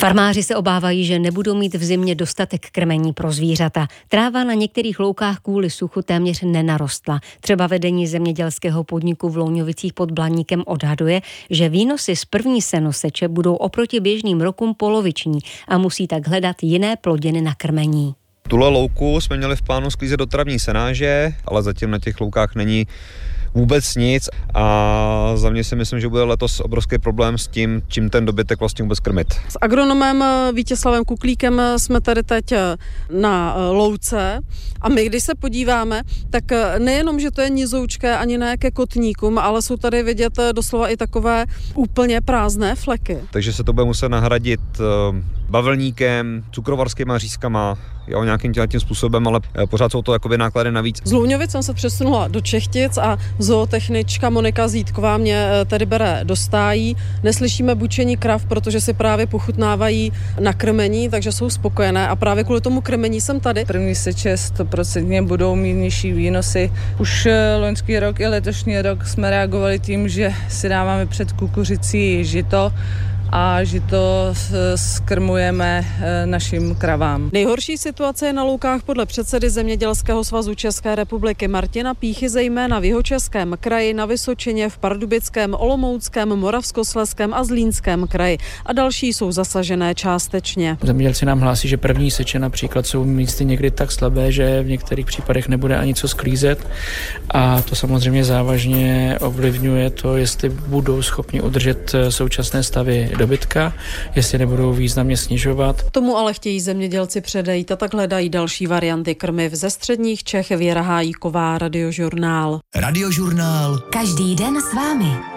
Farmáři se obávají, že nebudou mít v zimě dostatek krmení pro zvířata. Tráva na některých loukách kvůli suchu téměř nenarostla. Třeba vedení zemědělského podniku v Louňovicích pod Blaníkem odhaduje, že výnosy z první senoseče budou oproti běžným rokům poloviční a musí tak hledat jiné plodiny na krmení. Tuhle louku jsme měli v plánu sklízet do travní senáže, ale zatím na těch loukách není vůbec nic a za mě si myslím, že bude letos obrovský problém s tím, čím ten dobytek vlastně vůbec krmit. S agronomem Vítězslavem Kuklíkem jsme tady teď na louce a my, když se podíváme, tak nejenom, že to je nizoučké ani ne ke kotníkům, ale jsou tady vidět doslova i takové úplně prázdné fleky. Takže se to bude muset nahradit bavlníkem, cukrovarskýma řízkama, jo, nějakým tím způsobem, ale pořád jsou to jakoby náklady navíc. Z Louňovic jsem se přesunula do Čechtic a zootechnička Monika Zítková mě tady bere do stájí. Neslyšíme bučení krav, protože si právě pochutnávají na krmení, takže jsou spokojené a právě kvůli tomu krmení jsem tady. První seče 100% budou mít nižší výnosy. Už loňský rok i letošní rok jsme reagovali tím, že si dáváme před kukuřicí žito a žito skrmujeme našim kravám. Nejhorší situace je na loukách podle předsedy Zemědělského svazu České republiky Martina Píchy, zejména v Jihočeském kraji, na Vysočině, v Pardubickém, Olomouckém, Moravskoslezském a Zlínském kraji. A další jsou zasažené částečně. Zemědělci nám hlásí, že první seče například jsou místy někdy tak slabé, že v některých případech nebude ani co sklízet. A to samozřejmě závažně ovlivňuje to, jestli budou schopni udržet současné stavy dobytka, jestli nebudou významně snižovat. Tomu ale chtějí zemědělci předejít a tak hledají další varianty krmiv. Ze středních Čech Věra Hájíková, Radiožurnál. Radiožurnál. Každý den s vámi.